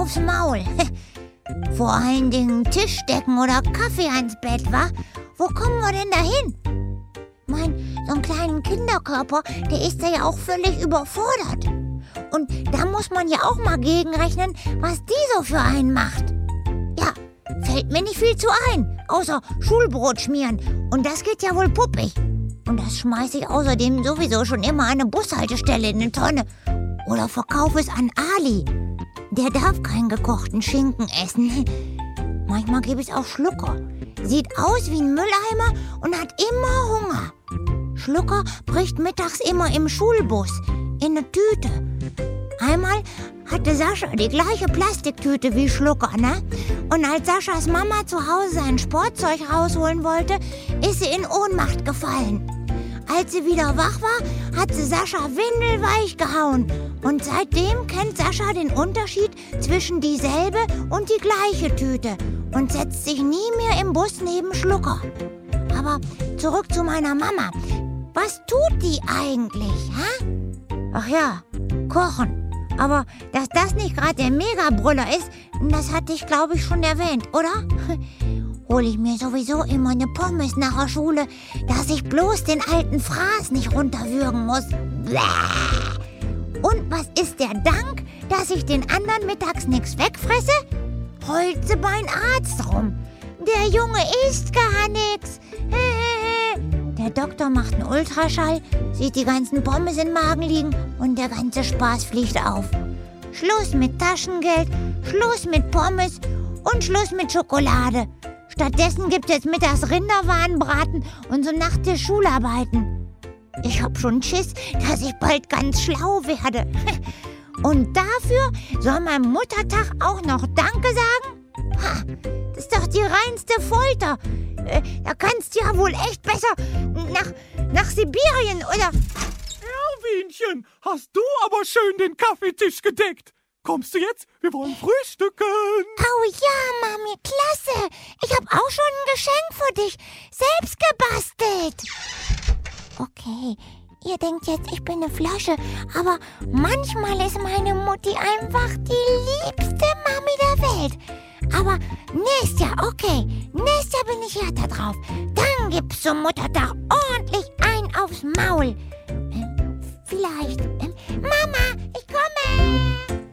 aufs Maul. Vor allen Dingen Tischdecken oder Kaffee ans Bett, wa? Wo kommen wir denn da hin? So einen kleinen Kinderkörper, der ist ja auch völlig überfordert. Und da muss man ja auch mal gegenrechnen, was die so für einen macht. Ja, fällt mir nicht viel zu ein, außer Schulbrot schmieren. Und das geht ja wohl puppig. Und das schmeiße ich außerdem sowieso schon immer an eine Bushaltestelle in eine Tonne. Oder verkaufe es an Ali. Der darf keinen gekochten Schinken essen. Manchmal gebe ich auch Schlucker. Sieht aus wie ein Mülleimer und hat immer Hunger. Schlucker bricht mittags immer im Schulbus in eine Tüte. Einmal hatte Sascha die gleiche Plastiktüte wie Schlucker, ne? Und als Saschas Mama zu Hause sein Sportzeug rausholen wollte, ist sie in Ohnmacht gefallen. Als sie wieder wach war, hat sie Sascha windelweich gehauen. Und seitdem kennt Sascha den Unterschied zwischen dieselbe und die gleiche Tüte und setzt sich nie mehr im Bus neben Schlucker. Aber zurück zu meiner Mama. Was tut die eigentlich, hä? Ach ja, kochen. Aber dass das nicht gerade der Megabrüller ist, das hatte ich, glaube ich, schon erwähnt, oder? Hole ich mir sowieso immer eine Pommes nach der Schule, dass ich bloß den alten Fraß nicht runterwürgen muss. Bäh. Und was ist der Dank, dass ich den anderen mittags nichts wegfresse? Heult sie beim Arzt rum. Der Junge isst gar nichts. Der Doktor macht einen Ultraschall, sieht die ganzen Pommes im Magen liegen und der ganze Spaß fliegt auf. Schluss mit Taschengeld, Schluss mit Pommes und Schluss mit Schokolade. Stattdessen gibt es jetzt mittags Rinderwarenbraten und so Nachtisch Schularbeiten. Ich hab schon Schiss, dass ich bald ganz schlau werde. Und dafür soll mein Muttertag auch noch Danke sagen? Ha, das ist doch die reinste Folter. Da kannst du ja wohl echt besser nach Sibirien, oder? Erwinchen, hast du aber schön den Kaffeetisch gedeckt. Kommst du jetzt? Wir wollen frühstücken. Oh ja, Mami, klasse. Ich habe auch schon ein Geschenk für dich. Selbst gebastelt. Okay, ihr denkt jetzt, ich bin eine Flasche, aber manchmal ist meine Mutti einfach die liebste Mami der Welt. Aber nächstes Jahr, okay, nächstes Jahr bin ich härter drauf. Dann gibt's zum Muttertag ordentlich ein aufs Maul. Vielleicht. Mama, ich komme!